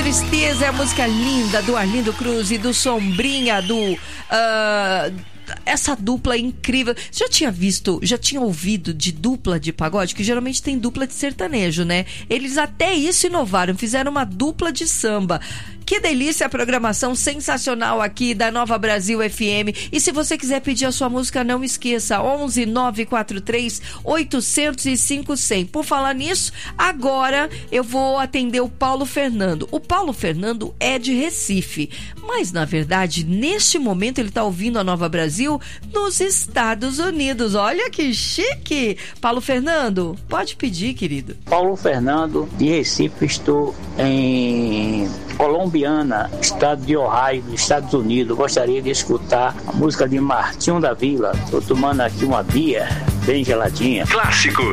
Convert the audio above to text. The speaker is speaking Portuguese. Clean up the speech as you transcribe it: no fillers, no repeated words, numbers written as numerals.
Tristeza é a música linda do Arlindo Cruz e do Sombrinha, essa dupla incrível. Já tinha ouvido de dupla de pagode? Que geralmente tem dupla de sertanejo, né? Eles até isso inovaram, fizeram uma dupla de samba. Que delícia, a programação sensacional aqui da Nova Brasil FM. E se você quiser pedir a sua música, não esqueça, 11 943 805 100. Por falar nisso, agora eu vou atender o Paulo Fernando. O Paulo Fernando é de Recife, mas na verdade, neste momento ele está ouvindo a Nova Brasil nos Estados Unidos. Olha que chique! Paulo Fernando, pode pedir, querido. Paulo Fernando, de Recife, estou em Colombiana, estado de Ohio, nos Estados Unidos. Gostaria de escutar a música de Martinho da Vila. Estou tomando aqui uma bia bem geladinha. Clássico.